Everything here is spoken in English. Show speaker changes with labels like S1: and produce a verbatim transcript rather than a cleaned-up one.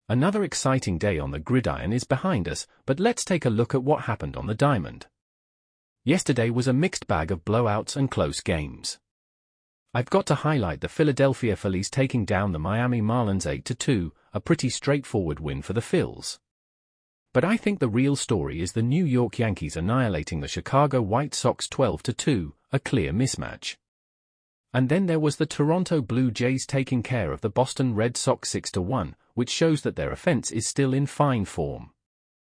S1: Another exciting day on the gridiron is behind us, but let's take a look at what happened on the diamond. Yesterday was a mixed bag of blowouts and close games. I've got to highlight the Philadelphia Phillies taking down the Miami Marlins eight to two, a pretty straightforward win for the Phils. But I think the real story is the New York Yankees annihilating the Chicago White Sox twelve to two, a clear mismatch. And then there was the Toronto Blue Jays taking care of the Boston Red Sox six to one, which shows that their offense is still in fine form.